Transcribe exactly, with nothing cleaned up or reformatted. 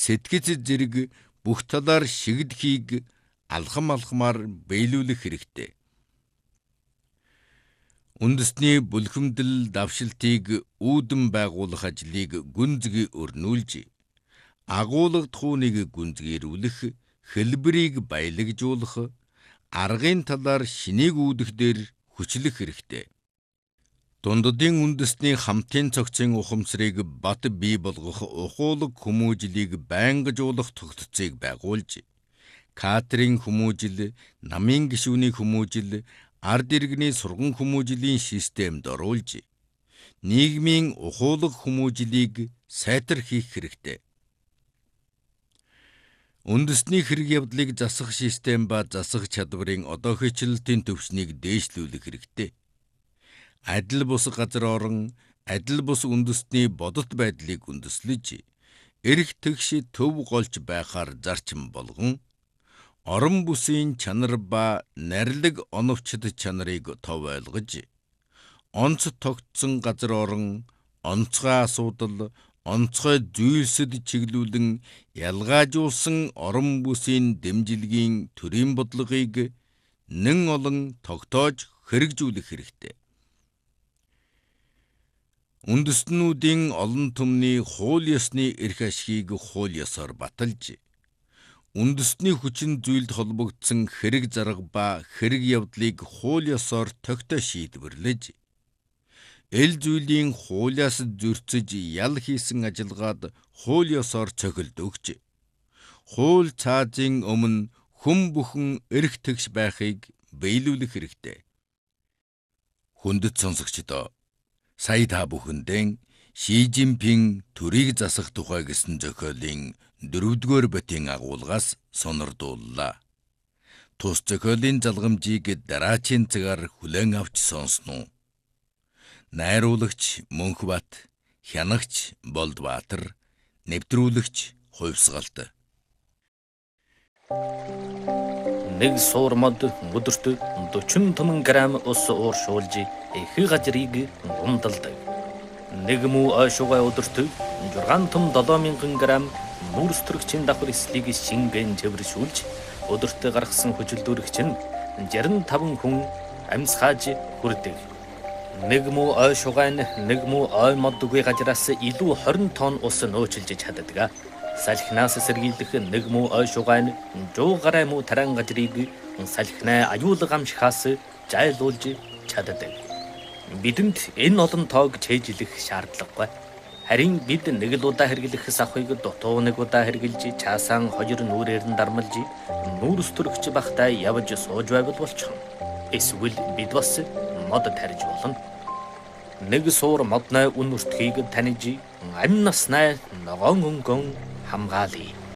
сэтгэц зэрэг бүх талаар шигдэхийг алхам алхмаар биелүүлэх хэрэгтэй. Үндэсний бүлхэмдэл давшилтыг үүдэн байгуулах ажлыг гүнзгий өрнүүлж, агуулгад хууныг гүнзгийрүүлэх, хэлбэрийг баялагжуулах, аргын талаар шинийг үүдэх дээр хүчлэх хэрэгтэй. Дундадын үндэсний хамтын цогцын ухамсарыг бат бий болгох ухуулаг хүмүүжлийг байнгажуулах тогтцыг байгуулж, кадрын хүмүүжил, намын гишүүний хүмүүжил, ард иргэний сурган хүмүүжлийн системд оруулж, нийгмийн ухуулаг хүмүүжлийг сайтар хийх хэрэгтэй. Үндэсний хэрэг явдлыг засах систем ба засах чадварын одоохичлэлтийн төвшнийг дээшлүүлэх хэрэгтэй. Адил бус газар орон, адил бус үндэсний бодит байдлыг үндэслэж, эрх тэгш төв голж байхаар зарчим болгон, орон бүсийн чанар ба нарилэг оновчд чанарыг тов ойлгож, онц тогтсон газар орон, онцгой асуудал, онцгой зүйлсэд чиглүүлэн ялгаажуулсан орон бүсийн дэмжилгийн төрийн бодлогыг нэн олон тогтоож хэрэгжүүлэх хэрэгтэй. Үндэстнүүдийн олон түмний хууль ёсны эрх ашгийг хууль ёсоор баталж, үндэсний хүчин зүйлд холбогдсон хэрэг зарга ба хэрэг явдлыг хууль ёсоор тогтоо шийдвэрлэж, эл зүйлийн хуулиас зөрчиж ял хийсэн ажиллагаад хууль ёсоор цохилт өгч, хууль цаазын өмнө хүн бүхэн эрх тэгш байхыг биелүүлэх хэрэгтэй. Хүндэт сонсогчдоо, сая та бүхэндээ Ши Жинпин төрийг засах тухай гэсэн зохиолын дөрөвдүгээр битийн агуулгаас сонирдууллаа. Тус зохиолын залгамжийг дараачийн цагаар хүлээн авч сонсноо. Найруулагч Мөнхбат, хянагч Болдбаатар, нэвтрүүлэгч Хувьсгалт. Нэг суур мод өдөрт дөрвөн тонн грамм ус ууршуулж их газрыг гумдалдаг. Нэг муу ойшуугай өдөрт жургаан том долоо мянган грамм нүүрс төрөгчийн давхар эслийг шингэн цэвэршүүлж, өдөрт гаргасан хөжилдөрөгч нь жарин таван хүн амьсгааж хүрдэг. Нэг муу ойшуугай нь нэг муу ой модгүй газраас илүү хорин тонн ус нөөцөлж чаддаг. Салхинаас сэргийлэх нэг муу ойшуугай нь жуу гарай муу таран газрыг салхинаа аюулга амшихаас жайлуулж чаддаг. Бидэнд энэ олон тоог чэйжлэх шаардлагагүй. Харин бид нэг л удаа хэрэглэх сахыг дутуу нэг удаа хэрэглэж чаасаан хоёр нүрээр нь дармалж нүүрс төрөгч бахтай явж сууж байвал болчихно. Эсвэл бид бас мод тарьж болно. Нэг суур модны үн өртгийг таньж амь наснаа ногоон өнгөн хамгаалъя.